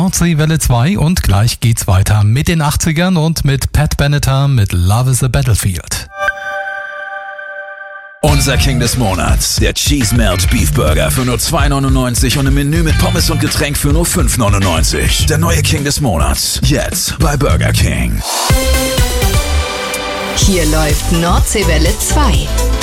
Nordseewelle 2 und gleich geht's weiter mit den 80ern und mit Pat Benatar mit Love is a Battlefield. Unser King des Monats, der Cheese Melt Beef Burger für nur 2,99 und im Menü mit Pommes und Getränk für nur 5,99. Der neue King des Monats, jetzt bei Burger King. Hier läuft Nordseewelle 2.